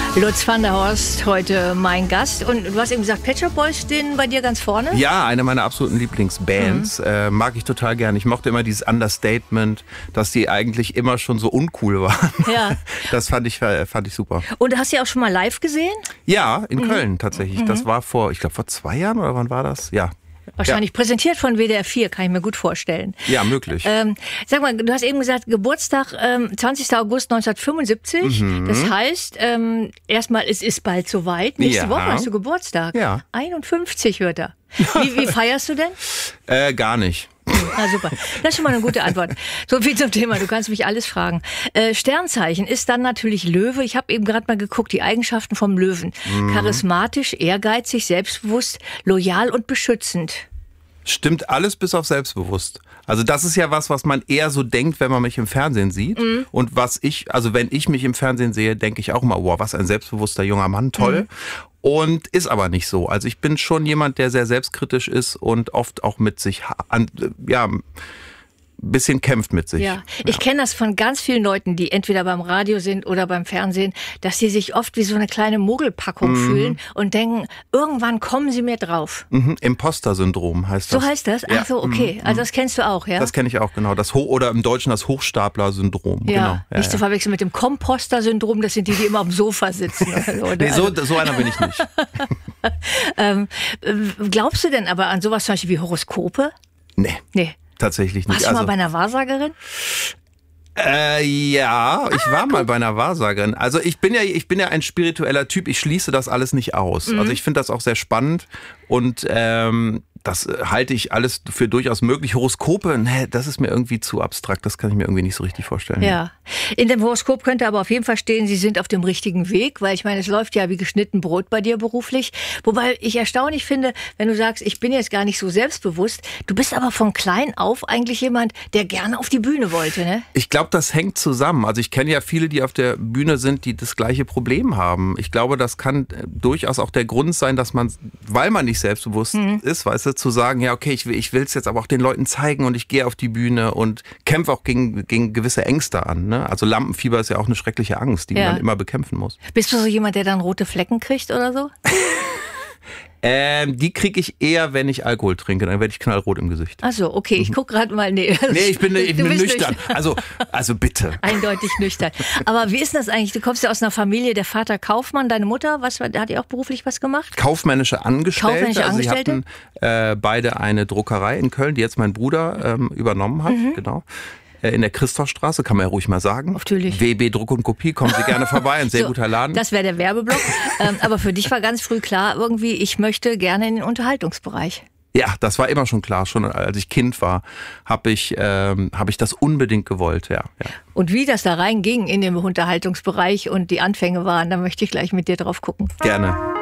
Lutz van der Horst, heute mein Gast. Und du hast eben gesagt, Pet Shop Boys stehen bei dir ganz vorne? Ja, eine meiner absoluten Lieblingsbands. Mag ich total gerne. Ich mochte immer dieses Understatement, dass die eigentlich immer schon so uncool waren. Ja. Das fand ich super. Und hast du ja auch schon mal live gesehen? Ja, in Köln tatsächlich. Das war vor 2 Jahren oder wann war das? Ja. Wahrscheinlich präsentiert von WDR 4, kann ich mir gut vorstellen. Ja, möglich. Sag mal, du hast eben gesagt, Geburtstag 20. August 1975. Das heißt, erstmal, es ist bald soweit. Nächste Woche hast du Geburtstag. Ja. 51 wird er. Wie feierst du denn? Gar nicht. Na super, das ist schon mal eine gute Antwort. So viel zum Thema, du kannst mich alles fragen. Sternzeichen ist dann natürlich Löwe. Ich habe eben gerade mal geguckt, die Eigenschaften vom Löwen. Charismatisch, ehrgeizig, selbstbewusst, loyal und beschützend. Stimmt alles bis auf selbstbewusst. Also das ist ja was man eher so denkt, wenn man mich im Fernsehen sieht. Und wenn ich mich im Fernsehen sehe, denke ich auch immer, wow, was ein selbstbewusster junger Mann, toll. Und ist aber nicht so. Also ich bin schon jemand, der sehr selbstkritisch ist und oft auch mit sich, bisschen kämpft mit sich. Ja, ich kenne das von ganz vielen Leuten, die entweder beim Radio sind oder beim Fernsehen, dass sie sich oft wie so eine kleine Mogelpackung fühlen und denken, irgendwann kommen sie mir drauf. Imposter-Syndrom heißt das. So heißt das? Ja. Ach so, okay. Also das kennst du auch, ja? Das kenne ich auch, genau. Oder im Deutschen das Hochstapler-Syndrom. Ja, genau. Ja, nicht zu verwechseln mit dem Komposter-Syndrom, das sind die immer auf dem Sofa sitzen. Nee, so einer bin ich nicht. Glaubst du denn aber an sowas zum Beispiel wie Horoskope? Nee. Tatsächlich nicht. Warst du mal bei einer Wahrsagerin? Ja, ich war mal bei einer Wahrsagerin. Also ich bin ja ein spiritueller Typ. Ich schließe das alles nicht aus. Also ich finde das auch sehr spannend und das halte ich alles für durchaus möglich. Horoskope, das ist mir irgendwie zu abstrakt. Das kann ich mir irgendwie nicht so richtig vorstellen. Ja, in dem Horoskop könnte aber auf jeden Fall stehen, Sie sind auf dem richtigen Weg, weil ich meine, es läuft ja wie geschnitten Brot bei dir beruflich. Wobei ich erstaunlich finde, wenn du sagst, ich bin jetzt gar nicht so selbstbewusst, du bist aber von klein auf eigentlich jemand, der gerne auf die Bühne wollte, ne? Ich glaube, das hängt zusammen. Also ich kenne ja viele, die auf der Bühne sind, die das gleiche Problem haben. Ich glaube, das kann durchaus auch der Grund sein, dass man, weil man nicht selbstbewusst ist, weißt du, zu sagen, ja okay, ich will es jetzt aber auch den Leuten zeigen und ich gehe auf die Bühne und kämpfe auch gegen gewisse Ängste an. Ne? Also Lampenfieber ist ja auch eine schreckliche Angst, die man immer bekämpfen muss. Bist du so jemand, der dann rote Flecken kriegt oder so? Die kriege ich eher, wenn ich Alkohol trinke, dann werde ich knallrot im Gesicht. Ach so, okay, ich gucke gerade mal. Nee, ich bin nüchtern. Also bitte. Eindeutig nüchtern. Aber wie ist das eigentlich? Du kommst ja aus einer Familie, der Vater Kaufmann, deine Mutter, hat die auch beruflich was gemacht? Kaufmännische Angestellte. Also sie hatten beide eine Druckerei in Köln, die jetzt mein Bruder übernommen hat, genau. In der Christophstraße, kann man ja ruhig mal sagen. Natürlich. WB Druck und Kopie, kommen Sie gerne vorbei, ein sehr guter Laden. Das wäre der Werbeblock. Aber für dich war ganz früh klar, irgendwie, ich möchte gerne in den Unterhaltungsbereich. Ja, das war immer schon klar. Schon als ich Kind war, habe ich das unbedingt gewollt, ja. Und wie das da reinging in den Unterhaltungsbereich und die Anfänge waren, da möchte ich gleich mit dir drauf gucken. Gerne.